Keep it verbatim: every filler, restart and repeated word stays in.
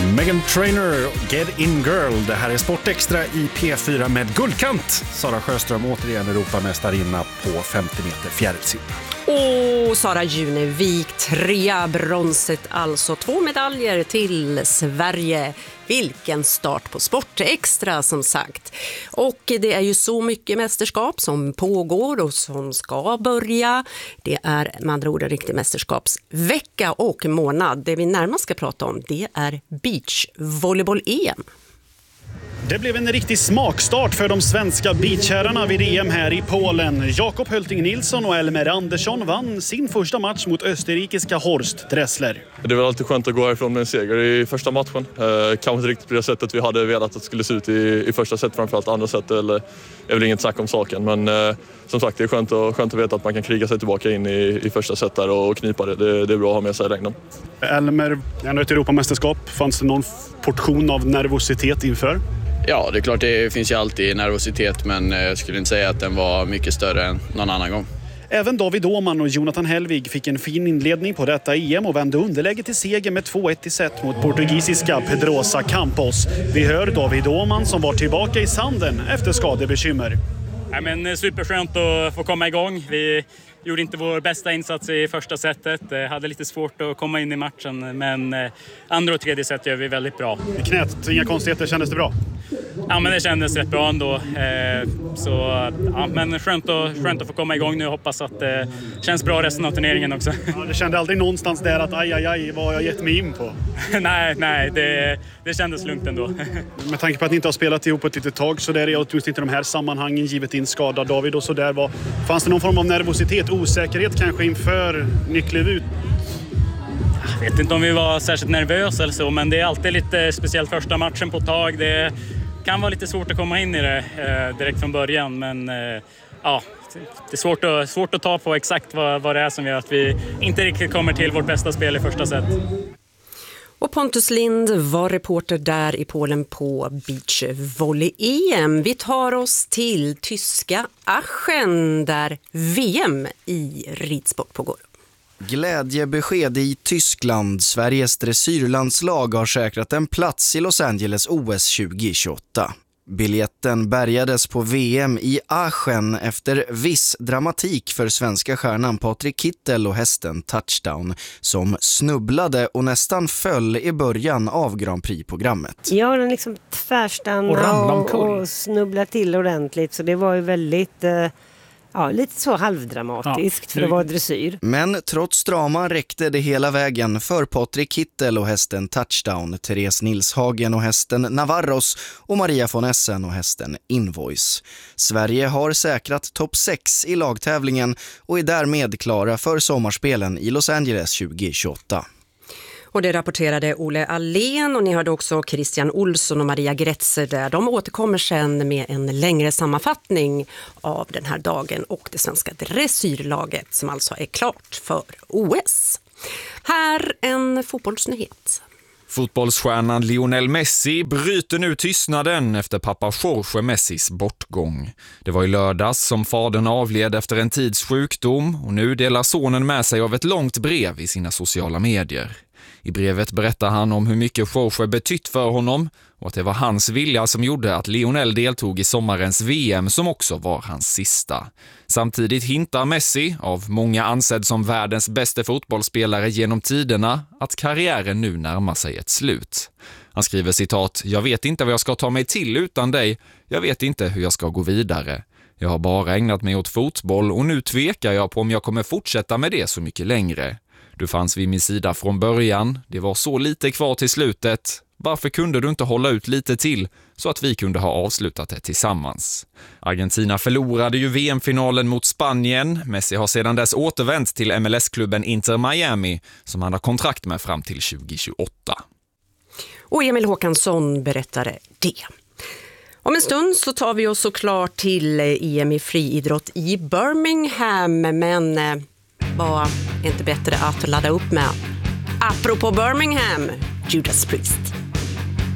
Meghan Trainor, Get In Girl. Det här är Sportextra i P fyra med guldkant. Sara Sjöström återigen Europamästarinna på femtio meter fjärilsim. Och Sara Junevik, trea, bronset, alltså två medaljer till Sverige. Vilken start på Sportextra som sagt. Och det är ju så mycket mästerskap som pågår och som ska börja. Det är med andra ord en riktig mästerskapsvecka och månad. Det vi närmast ska prata om, det är beachvolleyboll-E M. Det blev en riktig smakstart för de svenska beachherrarna vid E M här i Polen. Jakob Hölting Nilsson och Elmer Andersson vann sin första match mot österrikiska Horst Dressler. Det var alltid skönt att gå härifrån med en seger i första matchen. Eh, kanske inte riktigt på det sättet vi hade velat att det skulle se ut i, i första set, framförallt andra set. Eller, är väl inget snack om saken, men eh, som sagt, det är skönt, och, skönt att veta att man kan kriga sig tillbaka in i, i första set där och knipa det. det. Det är bra att ha med sig i längden. Elmer, ändå ett Europamästerskap. Fanns det någon portion av nervositet inför? Ja, det är klart, det finns ju alltid nervositet, men jag skulle inte säga att den var mycket större än någon annan gång. Även David Åman och Jonathan Helvig fick en fin inledning på detta E M och vände underläge till seger med två ett i set mot portugisiska Pedrosa Campos. Vi hör David Åman som var tillbaka i sanden efter skadebekymmer. Ja, men superskönt att få komma igång. Vi gjorde inte vår bästa insats i första setet. Hade lite svårt att komma in i matchen, men andra och tredje set gör vi väldigt bra. I knät, inga konstigheter, kändes det bra? Ja, men det kändes rätt bra ändå. Så ja, men skönt att, skönt att få komma igång nu. Jag hoppas att det känns bra resten av turneringen också. Ja, det kände aldrig någonstans där att aj, aj, aj, vad har jag gett mig in på? nej, nej, det, det kändes lugnt ändå. Med tanke på att ni inte har spelat ihop ett litet tag så där är åtminstone inte de här sammanhangen givet in skada David och så där. Var, fanns det någon form av nervositet, osäkerhet kanske inför ni klev ut? Jag vet inte om vi var särskilt nervösa eller så, men det är alltid lite speciellt första matchen på ett tag. Det kan vara lite svårt att komma in i det eh, direkt från början, men eh, ja, det är svårt att, svårt att ta på exakt vad, vad det är som gör att vi inte riktigt kommer till vårt bästa spel i första set. Och Pontus Lind var reporter där i Polen på beachvolley-E M. Vi tar oss till tyska Aachen där V M i ridsport pågår. Glädjebesked i Tyskland. Sveriges dressyrlandslag har säkrat en plats i Los Angeles O S tjugo tjugoåtta. Biljetten bärgades på V M i Aachen efter viss dramatik för svenska stjärnan Patrik Kittel och hästen Touchdown som snubblade och nästan föll i början av Grand Prix-programmet. Ja, den liksom tvärstannade och, och, och snubblade till ordentligt, så det var ju väldigt... Eh... Ja, lite så halvdramatiskt ja, för att vara dressyr. Men trots draman räckte det hela vägen för Patrik Kittel och hästen Touchdown, Therese Nilshagen och hästen Navarros och Maria von Essen och hästen Invoice. Sverige har säkrat topp sex i lagtävlingen och är därmed klara för sommarspelen i Los Angeles tjugo tjugoåtta. Och det rapporterade Olle Allén och ni hörde också Christian Olsson och Maria Gretzer där. De återkommer sen med en längre sammanfattning av den här dagen och det svenska dressyrlaget som alltså är klart för O S. Här en fotbollsnyhet. Fotbollsstjärnan Lionel Messi bryter nu tystnaden efter pappa Jorge Messis bortgång. Det var i lördags som fadern avled efter en tids sjukdom och nu delar sonen med sig av ett långt brev i sina sociala medier. I brevet berättar han om hur mycket Jorge betytt för honom och att det var hans vilja som gjorde att Lionel deltog i sommarens V M som också var hans sista. Samtidigt hintar Messi, av många ansedd som världens bästa fotbollsspelare genom tiderna, att karriären nu närmar sig ett slut. Han skriver citat: "Jag vet inte vad jag ska ta mig till utan dig. Jag vet inte hur jag ska gå vidare. Jag har bara ägnat mig åt fotboll och nu tvekar jag på om jag kommer fortsätta med det så mycket längre. Du fanns vid min sida från början, det var så lite kvar till slutet. Varför kunde du inte hålla ut lite till så att vi kunde ha avslutat det tillsammans?" Argentina förlorade ju V M-finalen mot Spanien. Messi har sedan dess återvänt till M L S-klubben Inter Miami som han har kontrakt med fram till tjugo tjugoåtta. Och Emil Håkansson berättade det. Om en stund så tar vi oss såklart till E M i friidrott i Birmingham, men var inte bättre att ladda upp med. Apropå Birmingham, Judas Priest.